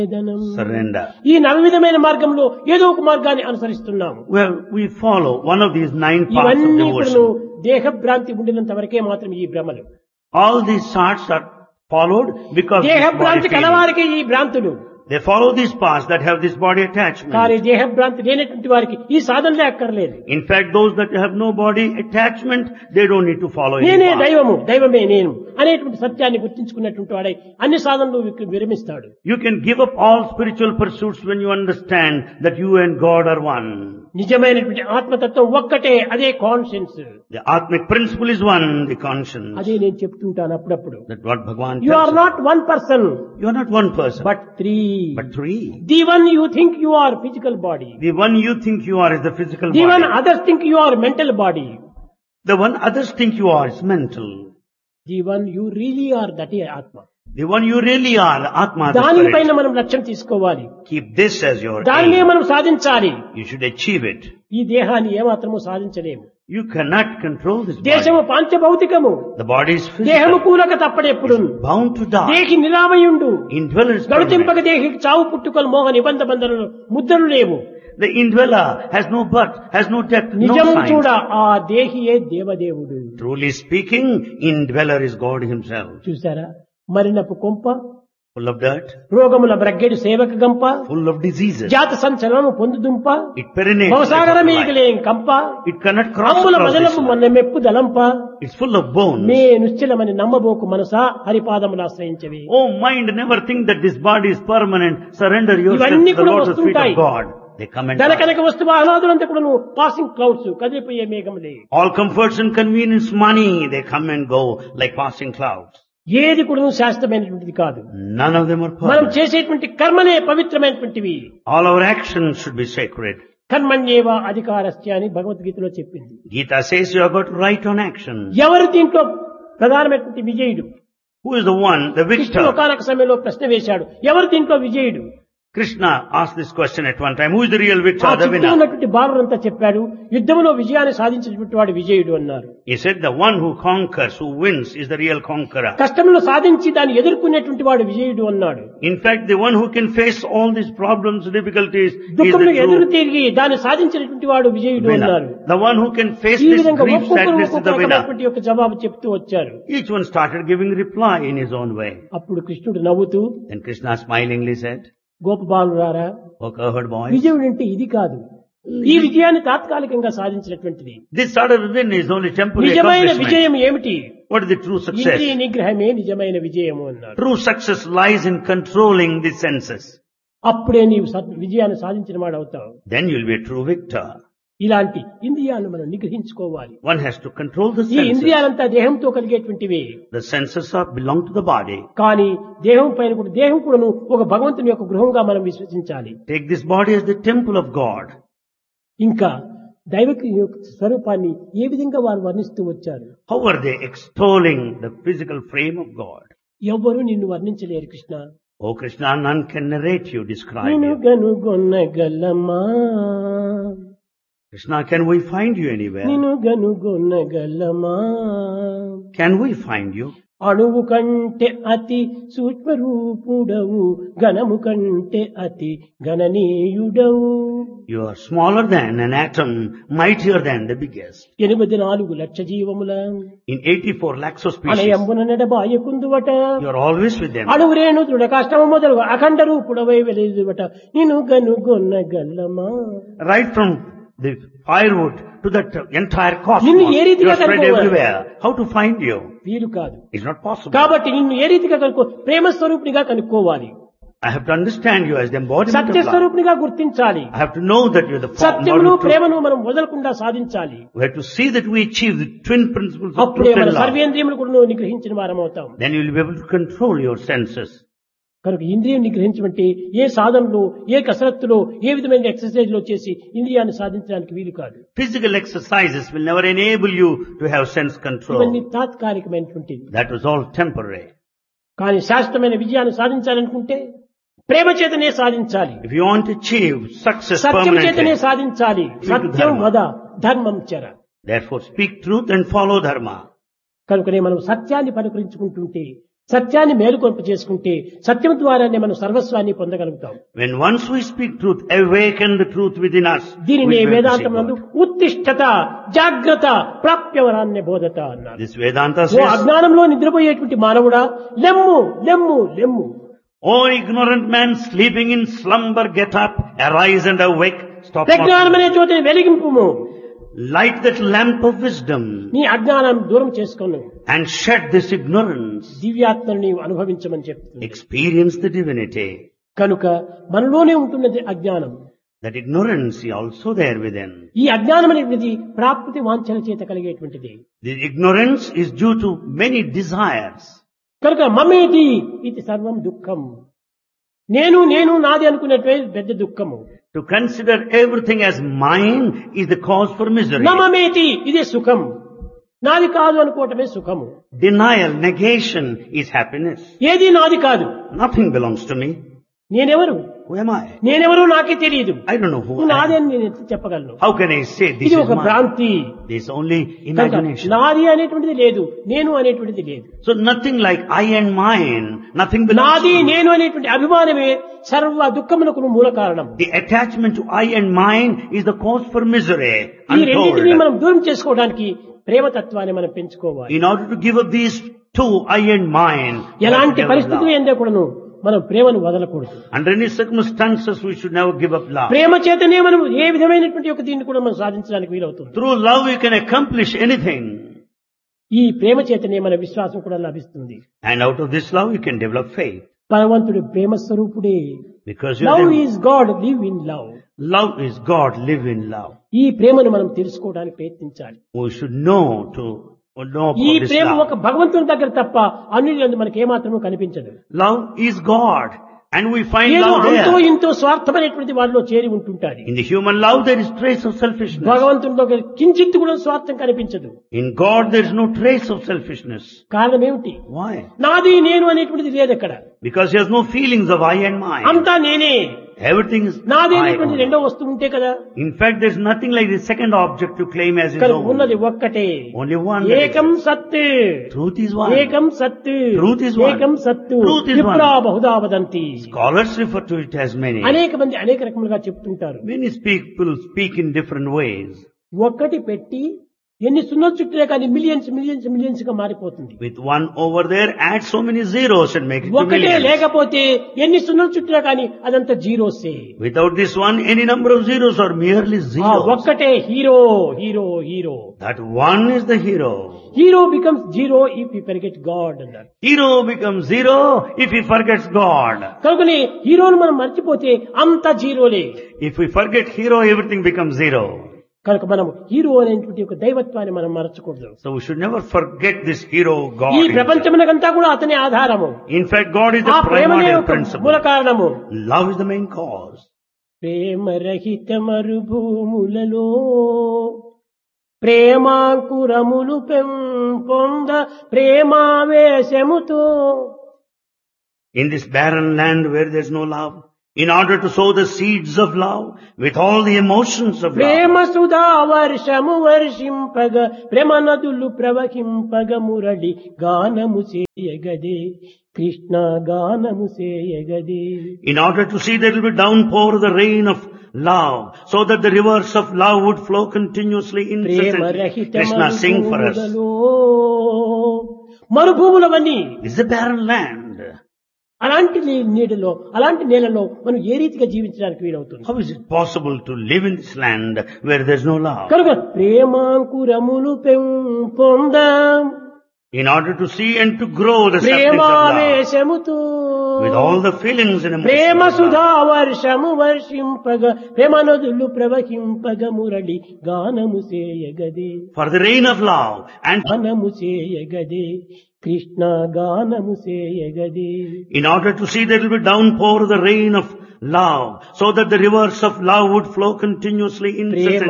surrender. ఈ నవవిధమైన మార్గంలో ఏదో ఒక మార్గాన్ని అనుసరిస్తున్నాము. Well, we follow one of these 9 paths of ఇవన్నీ కూడా devotion. దేహభ్రాంతి ఉండినంత వరకే మాత్రం ఈ భ్రమలు. All these thoughts are followed because this body దేహభ్రాంతి feeling. కలవారికి ఈ భ్రాంతులు. They follow these paths that have this body attachment. కానీ దేహభ్రాంతి లేనటువంటి వారికి ఈ సాధనలే అక్కర్లేదు. In fact, those that have no body attachment, they don't need to follow any నేనే path. దైవము, దైవమే నేను అనేటువంటి సత్యాన్ని గుర్తించుకున్నటువంటి వాడై అన్ని సాధనలు విరమిస్తాడు. You can give up all spiritual pursuits when you understand that you and God are one. నిజమైనటువంటి ఆత్మతత్వం ఒక్కటే, అదే conscience. The Atmic principle is one, the conscience. అదే నేను చెప్తుంటాను అప్పుడప్పుడు. That's what Bhagavan you tells are us. Not one person You are not one person, but three. but 3. The one you think you are physical body, The one you think you are is the physical the one body. Others think you are mental body, The one others think you are is mental. The one you really are that ఏ ఆత్మ. The one you really are, Atma, the దానిపైన spirit. మనం లక్ష్యం తీసుకోవాలి, Keep this as your దానినే aim. మనం సాధించాలి. You should achieve it. ఈ దేహాన్ని ఏమాత్రము సాధించలేము. You cannot control this దేశము body. పాంచభౌతికము, The body is దేహము physical. కూలక తప్పడెప్పుడు. Bound to die. దేహి నిరామయుండు, Indweller is గడుతింపక permanent. దేహికి చావు పుట్టుకలు మోహ నిబంధ బంధనలు ముద్రలు లేవు. The indweller has no birth, has no death, no నిజము signs. చూడ ఆ దేహియే దేవదేవుడు. Truly speaking, indweller is God himself. చూసారా, మరినపు కొంప, Full of dirt, రోగముల బ్రగ్గెడు సేవక గంప, full of diseases. జాత సంచలనము పొందుదుంప, It perinates. భవసాగర like a మీగలేం కంప, It cannot cross అమ్ముల across this మదలపు one. మొన్న మెప్పు దలంప, It's full of bones. May నిశ్చలమని నమ్మబోకు Manasa హరిపాదములు ఆశ్రయించవి. Oh mind, never think that this body is permanent. Surrender yourself ఇవన్నీ to the కూడా lotus feet వస్తుంటాయి. of God. They come and ధన pass. కనుక వస్తు వాహనాదులంతా కూడా passing clouds, కదిలిపోయే మేఘములే. All comforts and convenience, money, they come and go like passing clouds. ఏది కూడా శాశ్వతమైనటువంటిది కాదు. None of them are మనం permanent. చేసేటువంటి కర్మలే పవిత్రమైనటువంటివి. All our actions should be sacred. కర్మణ్యేవ అధికారస్య అని భగవద్గీతలో చెప్పింది. Gita says you have got right on action. ఎవరు దీంట్లో ప్రధానమైనటువంటి విజయుడు? Who is the one, the కృష్ణుడు victor? ఒకానొక సమయంలో ప్రశ్న వేశాడు, ఎవరు దీంట్లో విజయుడు? Krishna asked this question at one time. Who is the real ఆ victor, the చుట్టూ winner? ఉన్నటువంటి బాలురంతా చెప్పాడు, యుద్ధంలో విజయాన్ని సాధించినటువంటి వాడు విజయుడు అన్నారు. He said the one who conquers, who wins, is the real conqueror. కష్టంలో సాధించి దాన్ని ఎదుర్కొనేటువంటి వాడు విజయుడు అన్నాడు. In fact, the one who can face all these problems, difficulties, is దుఃఖంలో the ఎదురు true తిరిగి దాన్ని సాధించినటువంటి వాడు విజయుడు అన్నారు. winner. The one who can face ఈ this విధంగా grief, ఒక్కొక్కరు sadness is ఒక్కొక్క the winner. రకమైనటువంటి యొక్క జవాబు చెప్తూ వచ్చారు. Each one started giving reply in his own way. అప్పుడు కృష్ణుడు నవ్వుతూ, Then Krishna smilingly said, గోపబాలురారా, "O cowherd boys, విజయుడు అంటే ఇది కాదు, ఈ విజయాన్ని తాత్కాలికంగా సాధించినటువంటిది. this sort of win is only temporary నిజమైన accomplishment. విజయం ఏమిటి? What is the true ఇంద్రియ success? నిగ్రహమే నిజమైన విజయము అన్నాడు. True success lies in controlling the senses. అప్పుడే నీవు విజయాన్ని సాధించిన వాడు అవుతావు. Then you will be a true victor. ఇలాంటి ఇంద్రియాలను మనం నిగ్రహించుకోవాలి. One has to control the ఈ senses. ఇంద్రియాలంతా దేహంతో కలిగేటువంటివి. The senses belong to the body. కానీ దేహం పైన కూడా దేహం కూడాను ఒక భగవంతుని యొక్క గృహంగా మనం విశ్వసించాలి. Take this body as the temple of God. ఇంకా దైవిక యొక్క స్వరూపాన్ని ఏ విధంగా వారు వర్ణిస్తూ వచ్చారు? How are they extolling the physical frame of God? ఎవ్వరూ నిన్ను వర్ణించలేరు Krishna. Oh Krishna, none can narrate you, describe నిన్ను you. గనుగొనగలమా, Krishna, can we find you anywhere? నిన్ను గనుగొనగలమా, Can we find you? అణువు కంటే అతి సూక్ష్మ రూపుడవు, ఘనము కంటే అతి గణనీయుడవు. You are smaller than an atom, mightier than the biggest. 84 lakh జీవముల In 84 lakhs of species, అలయంబున నడబాయకుందువట, you are always with them. అణువురేణు దృఢ కాష్టము మొదలు అఖండ రూపుడవై వెలిదువట, నిన్ను గనుగొనగలమా. Right from the firewood to that entire cosmos, నిన్ను ఏ you రీతిగా are spread కనుక్కోవాలి? everywhere. How to find you? వీలు కాదు. It's not possible. కాబట్టి నిన్ను ఏ రీతిగా కనుక్కో, ప్రేమ స్వరూపునిగా కనుక్కోవాలి, I have to understand you as the embodiment Satya of love. స్వరూపునిగా గుర్తించాలి. I have to know that you are the form, సత్యమును model truth. ప్రేమను మనం వదలకుండా సాధించాలి. We have to see that we achieve the twin principles of అప్పుడే truth మన and love. సర్వేంద్రియములు కూడా నిగ్రహించిన వారం అవుతాం. Then you will be able to control your senses. కనుక ఇంద్రియం నిగ్రహించమంటే ఏ సాధనలో, ఏ కసరత్తులో, ఏ విధమైన ఎక్సర్సైజ్ లో చేసి ఇంద్రియాన్ని సాధించడానికి వీలు కాదు. Physical exercises will never enable you to have sense control. ఇవన్నీ తాత్కాలికమైనటువంటిది. That was all temporary. కానీ శాశ్వతమైన విజయాన్ని సాధించాలనుకుంటే ప్రేమ చేతనే సాధించాలి, If you want to achieve success సత్యం చేతనే permanently, సాధించాలి. Speak to Satyam dharma. వద ధర్మం చర. therefore speak truth and follow dharma. కనుకనే మనం సత్యాన్ని పరికరించుకుంటుంటే సత్యాన్ని మేలుకొల్పు చేసుకుంటే సత్యం ద్వారానే మనం సర్వస్వాన్ని పొందగలుగుతాం. When once we speak truth, awaken the truth within us. దీనిని we will వేదాంతం see నందు God. ఉత్తిష్టత జాగ్రత్త ప్రాప్యవరాన్నే బోధత అన్నారు. This Vedanta ఓ says, అజ్ఞానంలో నిద్రపోయేటువంటి మానవుడా లెమ్ము లెమ్ము లెమ్ము. "O ignorant man sleeping in slumber, get up, arise and awake, stop ప్రజ్ఞానం not. అనే చోటని వెలిగింపుము. Light that lamp of wisdom నీ అజ్ఞానం దూరం చేసుకొను. and shed this ignorance. దివ్యాత్మను నీవు అనుభవించమని చెప్తుంది. Experience the divinity." కనుక మనలోనే ఉంటున్నది అజ్ఞానం. That ignorance is also there within. ఈ అజ్ఞానం అనేది ప్రాప్తి వాంఛల చేత కలిగేటువంటిది. The ignorance is due to many desires. కనుక మమేతి ఇది సర్వం దుఃఖం. నేను నేను నాది అనుకునేటువంటి పెద్ద దుఃఖము. To consider everything as mine is the cause for misery. నమమేతి ఇదే సుఖం. నాది కాదు అనుకోవటమే సుఖము. Denial, negation is happiness. ఏది నాది కాదు. Nothing belongs to me. నేనెవరు? Who am I? నేనెవరు నాకే తెలియదు. I don't know who నువ్వు I నాది am. అని నేను ఎట్లా చెప్పగలను? How can I say this ఇది is ఒక mine? భ్రాంతి. This is only కనుక imagination. నాది అనేటువంటిది లేదు, నేను అనేటువంటిది లేదు. So nothing like I and mine, nothing belongs నాది to me. నేను అనేటువంటి అభిమానమే సర్వ దుఃఖమునకు మూల కారణం. The attachment to I and mine is the cause for misery. ఈ రెండింటినీ Untold. మనం దూరం చేసుకోవడానికి ప్రేమతత్వాన్ని మనం పెంచుకోవాలి. In order to give up these two, I and mine, we have to ఎలాంటి give up పరిస్థితులు love. ఏందో కూడాను మనం ప్రేమను వదలకూడదు. Under any circumstances, we should never give up love. ప్రేమ చేతనే మనం ఏ విధమైనటువంటి ఒక దీన్ని కూడా మనం సాధించడానికి వీలవుతుంది. Through love, you can accomplish anything. ఈ ప్రేమ చేతనే మన విశ్వాసం కూడా లభిస్తుంది. And out of this love, you can develop faith. భగవంతుడు ప్రేమ స్వరూపుడే. Because love you is God, live in love. love is God, live in love. ఈ ప్రేమను మనం తెలుసుకోవడానికి ప్రయత్నించాలి. We should know ఈ about this ప్రేమ love. ఒక భగవంతుని దగ్గర తప్ప అన్నిటి మనకి ఏమాత్రము కనిపించదు. Love is God. And we find ఏదో love అంతో there. ఇంతో స్వార్థమైనటువంటి వారిలో చేరి ఉంటుంటారు. In the human love, there is trace of selfishness. భగవంతునిలో కించిత్తు కూడా స్వార్థం కనిపించదు. In God, there is no trace of selfishness. కారణం ఏమిటి? Why? నాది నేను అనేటువంటిది లేదు అక్కడ. Because he has no feelings of I and mine. అంతా నేనే. Everything is నాది I అనేటువంటి only. రెండో వస్తువు ఉంటే కదా. In fact, there is nothing like the second object to claim as his కనుక own. ఉన్నది ఒక్కటే. Only one. that ఏకం exists. సత్. Truth is one. ఏకం సత్. Truth is one. ఏకం సత్తు. Truth is one. విప్రా Bahuda వదంతి. Scholars refer to it as many. అనేక మంది అనేక రకములుగా చెప్తుంటారు. Many people speak in different ways. ఒక్కటి పెట్టి ఎన్ని సున్నలు చుట్టినా కానీ మిలియన్స్ మిలియన్స్ మిలియన్స్ గా మారిపోతుంది. With one over there, add so many zeros and make it to ఒకటే millions. లేకపోతే ఎన్ని సున్నలు చుట్టినా కానీ అదంతా జీరోసే. Without this one, any number of zeros are merely ఆ zeros. ఒక్కటే hero hero hero. That one is the hero. Hero becomes zero if you forget God అన్నారు. Hero becomes zero if he forgets God. కనుకనే హీరోను మనం మర్చిపోతే అంతా జీరోలే. If we forget hero, everything becomes zero. కనుక మనం hero అనేటువంటి ఒక దైవత్వాన్ని మనం మరచకూడదు. So we should never forget this hero, God. ఈ himself. ప్రపంచమునకంతా కూడా అతనే ఆధారము. In fact, God is the ఆ ప్రేమనే primordial ఒక principle. మూల కారణము. Love is the main cause. ప్రేమ రహిత మరుభూములలో ప్రేమాంకురములు పెంపొంద ప్రేమావేశముతో. In this barren land where there is no love, in order to sow the seeds of love with all the emotions of Prema love, Sudha వర్షము వర్షింపగ ప్రేమ నదులు ప్రవహింపగ మురళి గానము చేయగదే కృష్ణ గానము చేయగదే. in order to see there will be downpour of the rain of love, so that the rivers of love would flow continuously Prema incessantly. రహిత Krishna, sing for us. మరుభూములవన్నీ This is a barren land. అలాంటి నీడలో అలాంటి నేలలో మనం ఏ రీతిగా జీవించడానికి వీలవుతుంది? How is it possible to live in this land where there is no love? కనుక ప్రేమాంకురములు పెంపొంద In order to see and to grow the saplings of love, ప్రేమావేశముతో with all the feelings and Prema emotions of Sudha love, వర్షము వర్షింపగ ప్రేమ నదులు ప్రవహింపగ మురళి గానము చేయగదే for the rain of love and గానము చేయగదే కృష్ణ గానము చేయగదే. in order to see there will be downpour of the rain of love, so that the rivers of love would flow continuously incessantly.